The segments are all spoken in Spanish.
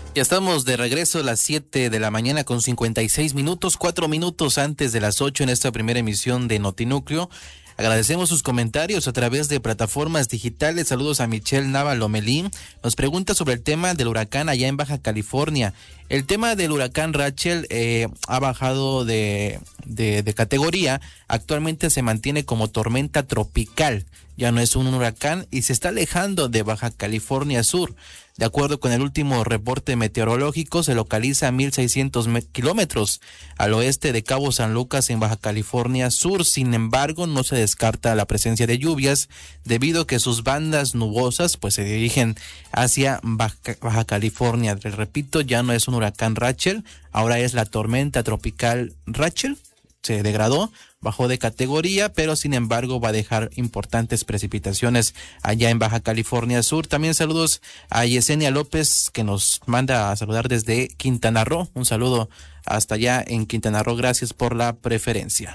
Ya estamos de regreso a las 7 de la mañana con 56 minutos, 4 minutos antes de las 8 en esta primera emisión de Notinúcleo. Agradecemos sus comentarios a través de plataformas digitales. Saludos a Michelle Nava Lomelín. Nos pregunta sobre el tema del huracán allá en Baja California. El tema del huracán Rachel ha bajado de categoría. Actualmente se mantiene como tormenta tropical. Ya no es un huracán y se está alejando de Baja California Sur. De acuerdo con el último reporte meteorológico, se localiza a 1,600 kilómetros al oeste de Cabo San Lucas en Baja California Sur. Sin embargo, no se descarta la presencia de lluvias debido a que sus bandas nubosas pues se dirigen hacia Baja California. Les repito, ya no es un huracán Rachel, ahora es la tormenta tropical Rachel. Se degradó, bajó de categoría, pero sin embargo va a dejar importantes precipitaciones allá en Baja California Sur. También saludos a Yesenia López, que nos manda a saludar desde Quintana Roo. Un saludo hasta allá en Quintana Roo. Gracias por la preferencia.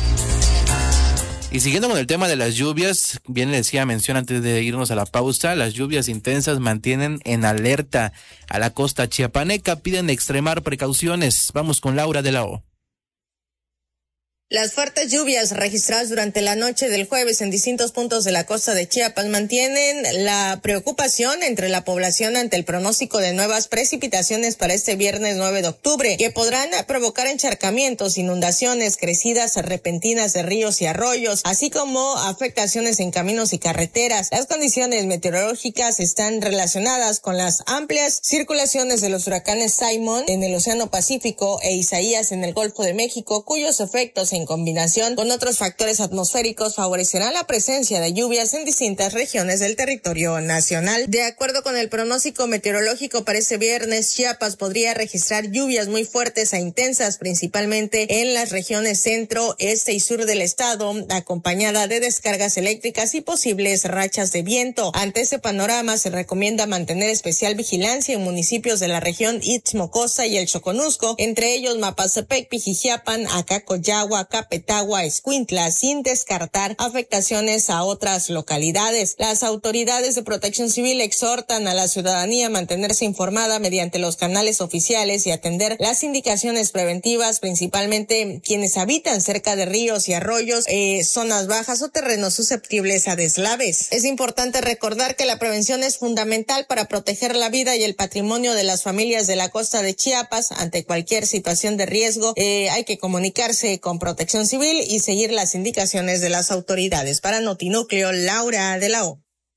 Y siguiendo con el tema de las lluvias, bien le decía mención antes de irnos a la pausa, las lluvias intensas mantienen en alerta a la costa chiapaneca, piden extremar precauciones. Vamos con Laura de la O. Las fuertes lluvias registradas durante la noche del jueves en distintos puntos de la costa de Chiapas mantienen la preocupación entre la población ante el pronóstico de nuevas precipitaciones para este viernes 9 de octubre, que podrán provocar encharcamientos, inundaciones, crecidas repentinas de ríos y arroyos, así como afectaciones en caminos y carreteras. Las condiciones meteorológicas están relacionadas con las amplias circulaciones de los huracanes Simon en el Océano Pacífico e Isaías en el Golfo de México, cuyos efectos en combinación con otros factores atmosféricos favorecerán la presencia de lluvias en distintas regiones del territorio nacional. De acuerdo con el pronóstico meteorológico para este viernes, Chiapas podría registrar lluvias muy fuertes e intensas, principalmente en las regiones centro, este y sur del estado, acompañada de descargas eléctricas y posibles rachas de viento. Ante este panorama, se recomienda mantener especial vigilancia en municipios de la región Istmo Costa y el Choconusco, entre ellos Mapastepec, Pijijiapan, Acacoyagua, Capetagua, Escuintla, sin descartar afectaciones a otras localidades. Las autoridades de Protección Civil exhortan a la ciudadanía a mantenerse informada mediante los canales oficiales y atender las indicaciones preventivas, principalmente quienes habitan cerca de ríos y arroyos, zonas bajas o terrenos susceptibles a deslaves. Es importante recordar que la prevención es fundamental para proteger la vida y el patrimonio de las familias de la costa de Chiapas. Ante cualquier situación de riesgo, hay que comunicarse con Protección Civil y seguir las indicaciones de las autoridades. Para Notinúcleo, Laura de la O.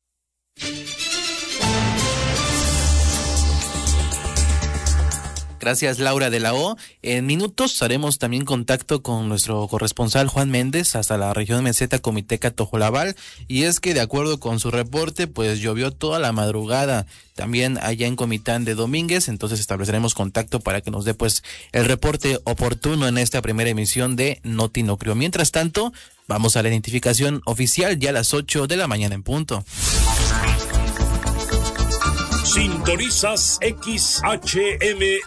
Gracias, Laura de la O. En minutos haremos también contacto con nuestro corresponsal Juan Méndez hasta la región meseta Comiteca Tojolabal, y es que de acuerdo con su reporte, pues llovió toda la madrugada también allá en Comitán de Domínguez. Entonces estableceremos contacto para que nos dé pues el reporte oportuno en esta primera emisión de Notinúcleo. Mientras tanto, vamos a la identificación oficial ya a las 8 de la mañana en punto. Sintonizas XHMAI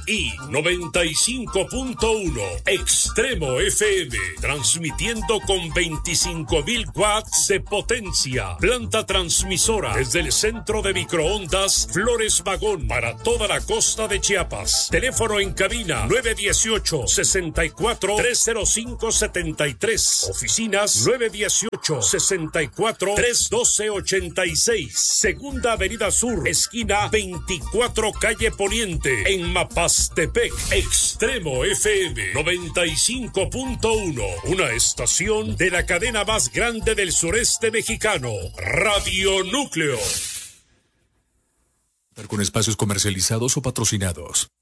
95.1 Extremo FM, transmitiendo con 25,000 watts de potencia. Planta transmisora desde el centro de microondas Flores Magón para toda la costa de Chiapas. Teléfono en cabina 918-64-305-73. Oficinas 918-64-312-86. Segunda Avenida Sur, esquina 24 calle Poniente, en Mapastepec. Extremo FM 95.1, una estación de la cadena más grande del sureste mexicano, Radio Núcleo. Con espacios comercializados o patrocinados.